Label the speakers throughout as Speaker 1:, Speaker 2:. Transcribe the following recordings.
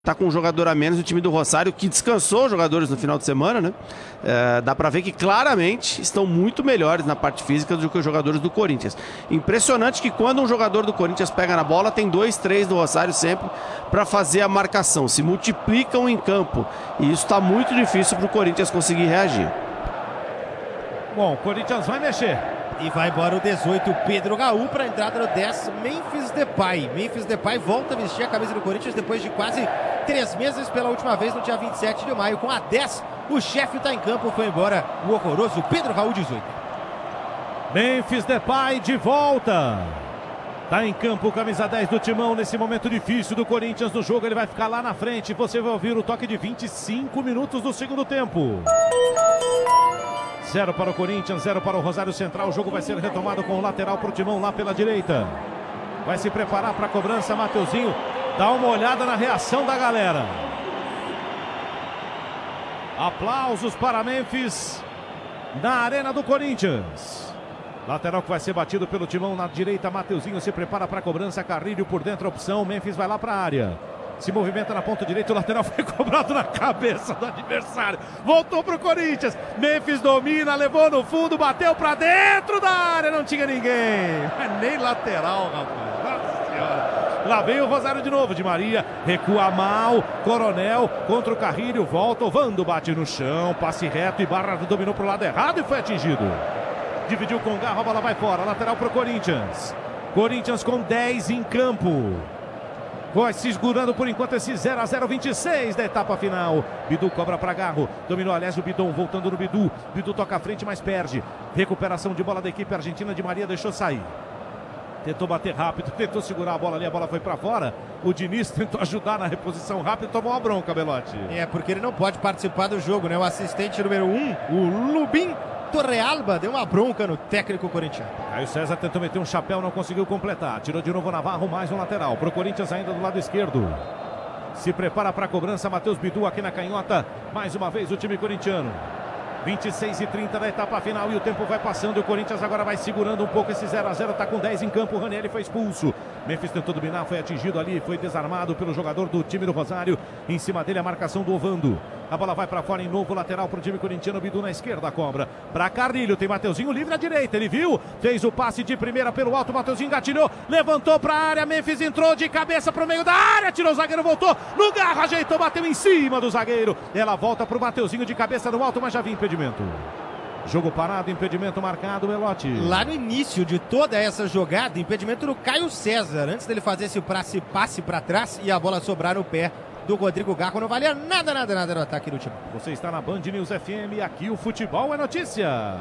Speaker 1: Tá com um jogador a menos no time do Rosário, que descansou os jogadores no final de semana, né? Dá pra ver que claramente estão muito melhores na parte física do que os jogadores do Corinthians. Impressionante que quando um jogador do Corinthians pega na bola, tem 2, 3 do Rosário sempre para fazer a marcação. Se multiplicam em campo. E isso tá muito difícil pro Corinthians conseguir reagir.
Speaker 2: Bom, o Corinthians vai mexer.
Speaker 3: E vai embora o 18, Pedro Raul, para a entrada no 10, Memphis Depay. Memphis Depay volta a vestir a camisa do Corinthians depois de quase 3 meses, pela última vez no dia 27 de maio. Com a 10, o chefe está em campo, foi embora o horroroso Pedro Raul, 18.
Speaker 2: Memphis Depay de volta. Tá em campo, camisa 10 do Timão, nesse momento difícil do Corinthians no jogo. Ele vai ficar lá na frente. Você vai ouvir o toque de 25 minutos do segundo tempo. 0 para o Corinthians, 0 para o Rosário Central. O jogo vai ser retomado com o lateral para o Timão lá pela direita. Vai se preparar para a cobrança, Mateuzinho. Dá uma olhada na reação da galera. Aplausos para Memphis na arena do Corinthians. Lateral que vai ser batido pelo Timão na direita. Mateuzinho se prepara para a cobrança. Carrilho por dentro, a opção. Memphis vai lá para a área. Se movimenta na ponta direita, o lateral foi cobrado na cabeça do adversário. Voltou pro Corinthians. Memphis domina, levou no fundo, bateu pra dentro da área. Não tinha ninguém. Mas nem lateral, rapaz. Nossa Senhora. Lá vem o Rosário de novo. Di Maria recua mal. Coronel contra o Carrilho. Volta. O Vando bate no chão. Passe reto e Barra dominou pro lado errado e foi atingido. Dividiu com o Garro, a bola vai fora. Lateral pro Corinthians. Corinthians com 10 em campo. Vai segurando por enquanto esse 0-0, 26 da etapa final. Bidu cobra para Garro. Dominou Alessio Bidon, voltando no Bidu. Bidu toca à frente, mas perde. Recuperação de bola da equipe argentina. Di Maria deixou sair. Tentou bater rápido, tentou segurar a bola ali, a bola foi para fora. O Diniz tentou ajudar na reposição rápida e tomou uma bronca, Belotti.
Speaker 3: Porque ele não pode participar do jogo, né? O assistente número 1, o Lubin Torrealba, deu uma bronca no técnico corintiano.
Speaker 2: Caio César tentou meter um chapéu, não conseguiu completar. Tirou de novo o Navarro, mais um lateral. Pro Corinthians ainda do lado esquerdo. Se prepara para a cobrança, Matheus Bidu aqui na canhota. Mais uma vez o time corintiano. 26:30 da etapa final e o tempo vai passando. O Corinthians agora vai segurando um pouco esse 0-0. Tá com 10 em campo. O Ranieri foi expulso. Memphis tentou dominar, foi atingido ali. Foi desarmado pelo jogador do time do Rosário. Em cima dele a marcação do Ovando. A bola vai para fora em novo lateral para o time corintiano. Bidu na esquerda, a cobra para Carrilho. Tem Mateuzinho livre à direita. Ele viu, fez o passe de primeira pelo alto. Mateuzinho engatilhou, levantou para a área. Memphis entrou de cabeça para o meio da área. Tirou o zagueiro, voltou no Garro, ajeitou, bateu em cima do zagueiro. Ela volta para o Mateuzinho de cabeça no alto, mas já havia impedimento. Jogo parado, impedimento marcado, Belotti.
Speaker 3: Lá no início de toda essa jogada, impedimento do Caio César. Antes dele fazer esse passe para trás e a bola sobrar no pé do Rodrigo Garro, não valia nada no ataque do time.
Speaker 2: Você está na Band News FM, aqui o futebol é notícia.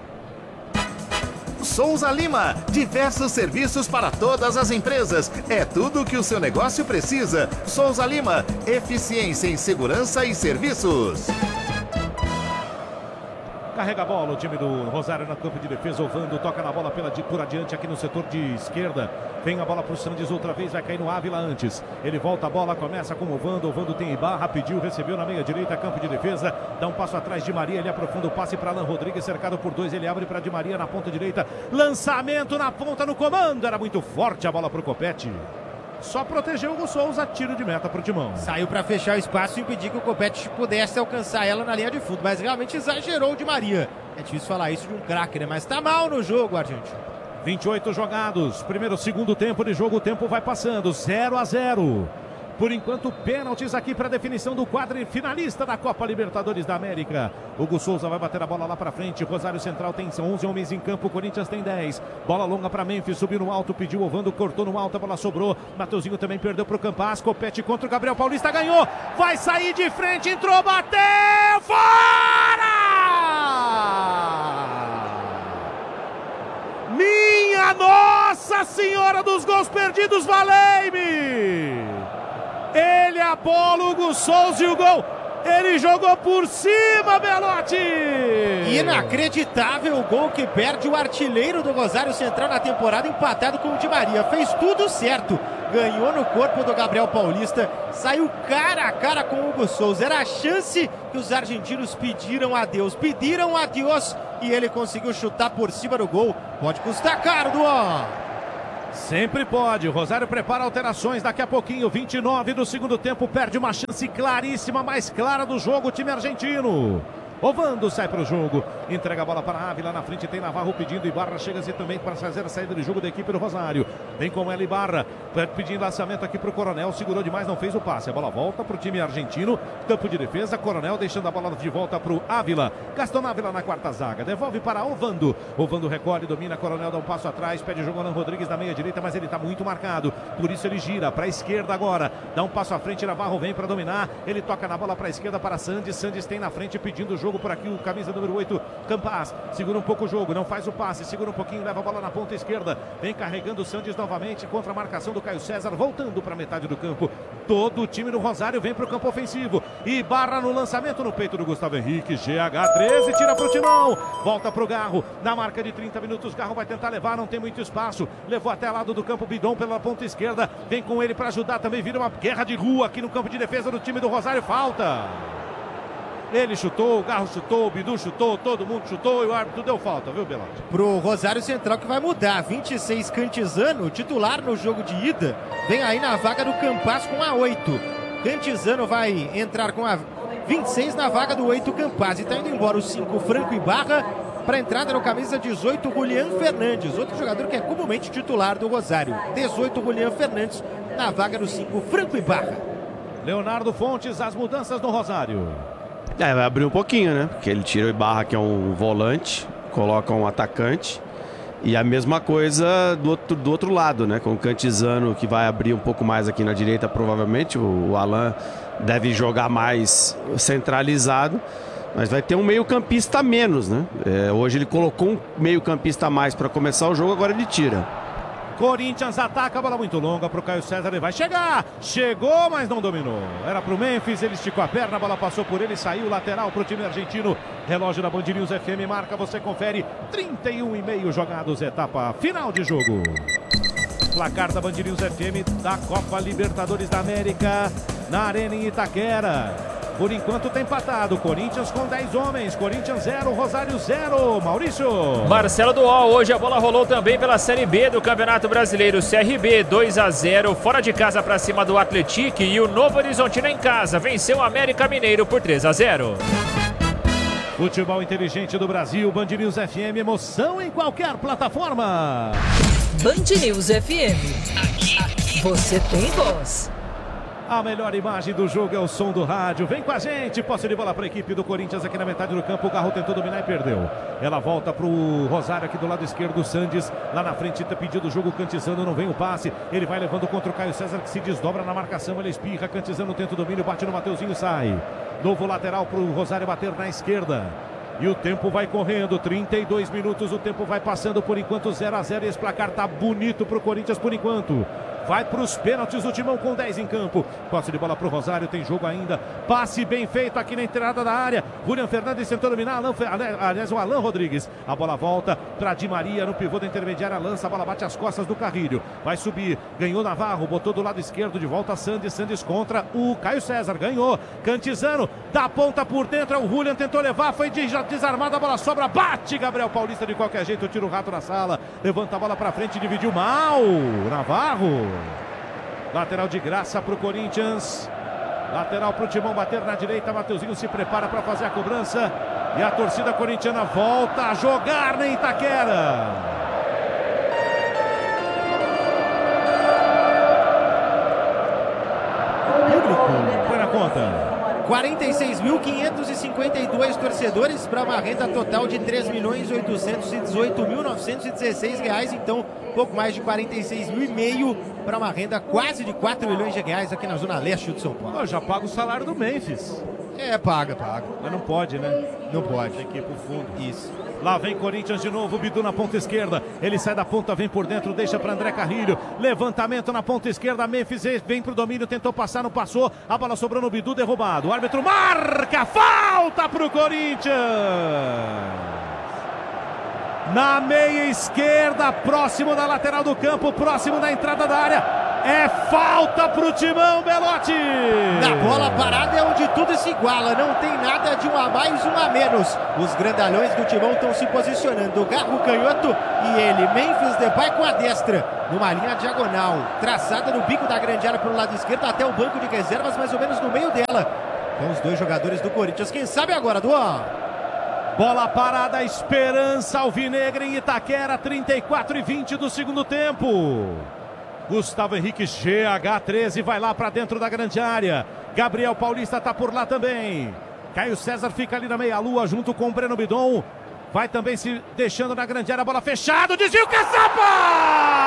Speaker 4: Souza Lima, diversos serviços para todas as empresas. É tudo o que o seu negócio precisa. Souza Lima, eficiência em segurança e serviços.
Speaker 2: Carrega a bola o time do Rosário no campo de defesa. Ovando toca na bola por adiante aqui no setor de esquerda. Vem a bola para o Sandes outra vez, vai cair no Ávila antes. Ele volta a bola, começa com o Ovando. Ovando tem Ibarra, pediu, recebeu na meia direita, campo de defesa. Dá um passo atrás de Maria, ele aprofunda o passe para Alan Rodrigues, cercado por 2. Ele abre para Di Maria na ponta direita. Lançamento na ponta no comando. Era muito forte a bola para o Copete. Só protegeu o Hugo Souza, tiro de meta para o Timão.
Speaker 3: Saiu para fechar o espaço e impedir que o Copete pudesse alcançar ela na linha de fundo, mas realmente exagerou o Di Maria. É difícil falar isso de um craque, né? Mas tá mal no jogo, argentino.
Speaker 2: 28 jogados, segundo tempo de jogo, o tempo vai passando, 0-0. Por enquanto, pênaltis aqui para definição do quadro finalista da Copa Libertadores da América. Hugo Souza vai bater a bola lá para frente. Rosário Central tem 11 homens em campo. Corinthians tem 10. Bola longa para Memphis. Subiu no alto, pediu Ovando, cortou no alto. A bola sobrou. Mateuzinho também perdeu para o Campas. Copete contra o Gabriel Paulista. Ganhou. Vai sair de frente. Entrou, bateu. Fora! Minha Nossa Senhora dos gols perdidos, valei-me! Ele, a bola, Hugo Souza e o gol. Ele jogou por cima, Belotti!
Speaker 3: Inacreditável o gol que perde o artilheiro do Rosário Central na temporada, empatado com o Di Maria. Fez tudo certo. Ganhou no corpo do Gabriel Paulista. Saiu cara a cara com o Hugo Souza. Era a chance que os argentinos pediram a Deus. E ele conseguiu chutar por cima do gol. Pode custar caro, Duan.
Speaker 2: Sempre pode. O Rosário prepara alterações daqui a pouquinho. 29 do segundo tempo. Perde uma chance claríssima, mais clara do jogo. O time argentino. Ovando sai para o jogo, entrega a bola para a Ávila, na frente tem Navarro pedindo, Ibarra chega-se também para fazer a saída de jogo da equipe do Rosário. Vem com ela Ibarra, pedindo lançamento aqui para o Coronel, segurou demais, não fez o passe. A bola volta para o time argentino, campo de defesa, Coronel deixando a bola de volta para o Ávila. Gaston Ávila na quarta zaga, devolve para Ovando. Ovando recolhe, domina, Coronel dá um passo atrás, pede jogo Alan Rodrigues na meia direita, mas ele está muito marcado, por isso ele gira para a esquerda agora, dá um passo à frente, Navarro vem para dominar, ele toca na bola para a esquerda para Sandes, Sandes tem na frente pedindo o jogo por aqui, o camisa número 8, Campas, segura um pouco o jogo, não faz o passe, segura um pouquinho, leva a bola na ponta esquerda, vem carregando o Sandes novamente contra a marcação do Caio César, voltando para a metade do campo, todo o time do Rosário vem para o campo ofensivo, Ibarra no lançamento no peito do Gustavo Henrique, GH13, tira para o Timão, volta para o Garro, na marca de 30 minutos, Garro vai tentar levar, não tem muito espaço, levou até lado do campo, Bidon pela ponta esquerda, vem com ele para ajudar, também vira uma guerra de rua aqui no campo de defesa do time do Rosário, falta. Ele chutou, o Garro chutou, o Bidu chutou, todo mundo chutou e o árbitro deu falta, viu, Belotti?
Speaker 3: Pro Rosário Central que vai mudar, 26 Cantizano, titular no jogo de ida, vem aí na vaga do Campas com a 8. Cantizano vai entrar com a 26 na vaga do 8 Campas e tá indo embora o 5 Franco Ibarra para entrada no camisa 18 Julián Fernandes, outro jogador que é comumente titular do Rosário. 18 Julián Fernandes na vaga do 5 Franco Ibarra.
Speaker 2: Leonardo Fontes, as mudanças no Rosário.
Speaker 1: Vai abrir um pouquinho, né? Porque ele tira o Ibarra, que é um volante, coloca um atacante. E a mesma coisa do outro lado, né? Com o Cantizano, que vai abrir um pouco mais aqui na direita, provavelmente. O Alan deve jogar mais centralizado. Mas vai ter um meio-campista a menos, né? Hoje ele colocou um meio-campista a mais para começar o jogo, agora ele tira.
Speaker 2: Corinthians ataca, a bola muito longa para o Caio César, ele vai chegar, chegou, mas não dominou, era para o Memphis, ele esticou a perna, a bola passou por ele, saiu lateral para o time argentino, relógio da Band News FM, marca, você confere, 31,5 jogados, etapa final de jogo. Placar da Band News FM da Copa Libertadores da América, na Arena em Itaquera. Por enquanto está empatado, Corinthians com 10 homens, Corinthians 0, Rosário 0, Maurício.
Speaker 5: Marcelo Duó, hoje a bola rolou também pela Série B do Campeonato Brasileiro, CRB 2-0, fora de casa para cima do Atlético e o Novo Horizontino em casa, venceu o América Mineiro por 3-0.
Speaker 2: Futebol inteligente do Brasil, Band News FM, emoção em qualquer plataforma.
Speaker 6: Band News FM, aqui você tem voz.
Speaker 2: A melhor imagem do jogo é o som do rádio. Vem com a gente. Posse de bola para a equipe do Corinthians aqui na metade do campo. O Garro tentou dominar e perdeu. Ela volta para o Rosário aqui do lado esquerdo. O Sandes lá na frente está pedindo o jogo. Cantizano não vem o passe. Ele vai levando contra o Caio César que se desdobra na marcação. Ele espirra. Cantizano tenta o domínio. Bate no Mateuzinho e sai. Novo lateral para o Rosário bater na esquerda. E o tempo vai correndo, 32 minutos, o tempo vai passando por enquanto 0-0 e esse placar tá bonito pro Corinthians por enquanto. Vai para os pênaltis, o Timão com 10 em campo. Posse de bola para o Rosário, tem jogo ainda. Passe bem feito aqui na entrada da área. Julián Fernandes tentou dominar, aliás, o Alan Rodrigues. A bola volta para Di Maria no pivô da intermediária, lança, a bola bate as costas do Carrilho. Vai subir, ganhou Navarro, botou do lado esquerdo, de volta Sandes. Sandes contra o Caio César, ganhou. Cantizano, dá ponta por dentro, o Julián tentou levar, foi desarmado, a bola sobra, bate Gabriel Paulista de qualquer jeito, tira o rato na sala. Levanta a bola para frente, dividiu mal. Navarro. Lateral de graça para o Corinthians. Lateral para o Timão bater na direita. Mateuzinho se prepara para fazer a cobrança. E a torcida corintiana volta a jogar na Itaquera. Público, põe na conta.
Speaker 3: 46.552 torcedores para uma renda total de R$ 3.818.916. Então, pouco mais de 46.500 para uma renda quase de R$ 4 milhões aqui na zona leste de São Paulo.
Speaker 2: Eu já pago o salário do Memphis.
Speaker 3: Paga.
Speaker 2: Mas não pode, né?
Speaker 3: Não pode.
Speaker 2: Tem que ir pro fundo.
Speaker 3: Isso.
Speaker 2: Lá vem Corinthians de novo, Bidu na ponta esquerda. Ele sai da ponta, vem por dentro, deixa para André Carrilho. Levantamento na ponta esquerda, Memphis vem pro domínio, tentou passar, não passou. A bola sobrou no Bidu, derrubado. O árbitro marca, falta pro Corinthians. Na meia esquerda, próximo da lateral do campo, próximo da entrada da área. É falta pro Timão, Belotti.
Speaker 3: Na bola parada é onde tudo se iguala, não tem nada de um a mais, um a menos. Os grandalhões do Timão estão se posicionando. Garro canhoto e ele, Memphis Depay com a destra, numa linha diagonal, traçada no bico da grande área pelo lado esquerdo, até o banco de reservas, mais ou menos no meio dela. Então os dois jogadores do Corinthians, quem sabe agora, Duan?
Speaker 2: Bola parada, Esperança Alvinegra em Itaquera, 34:20 do segundo tempo. Gustavo Henrique, GH13, vai lá para dentro da grande área. Gabriel Paulista tá por lá também. Caio César fica ali na meia-lua junto com o Breno Bidon. Vai também se deixando na grande área, bola fechada, desvio, Caçapa!